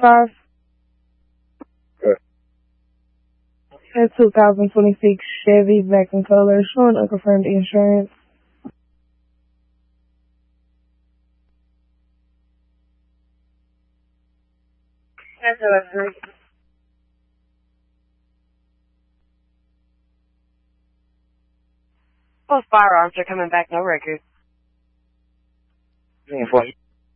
10-5. Okay. A 2026 Chevy black in color, showing unconfirmed insurance. That's what both firearms are coming back, no record. Yeah, fine.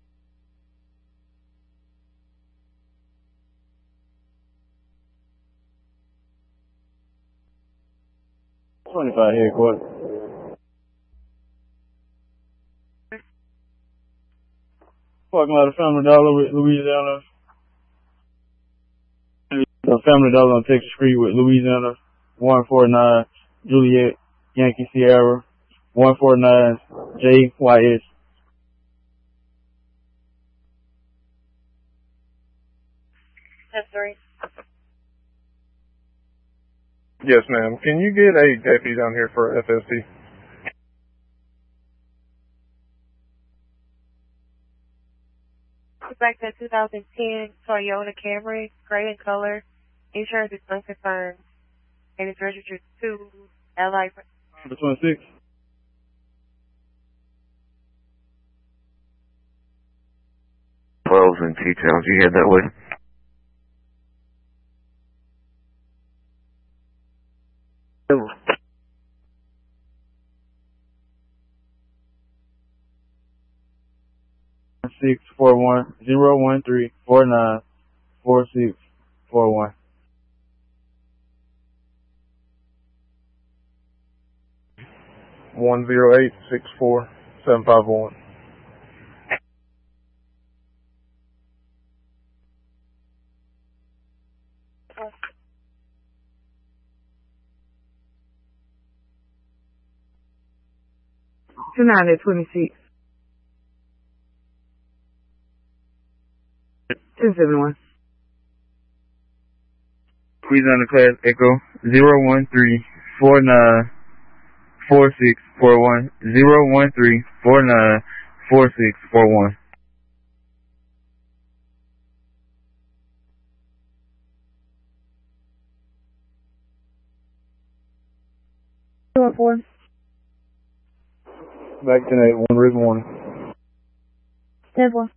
$25 headquarters. Parking lot of Family Dollar with Louisiana. Family Dollar on Texas Street with Louisiana. 149 Juliet Yankee Sierra. 149 JYS. That's 3. Yes, ma'am. Can you get a deputy down here for FST? Back to 2010 Toyota Camry, gray in color. Insurance is unconfirmed. And it's registered to LI. Number 26. And T-Towns, you head that way? Six 4641 108-64-751. Tonight at 26. 1071. Louisiana Class Echo 013494641 013494641. Back to 1 Ribbon 1. 10-4.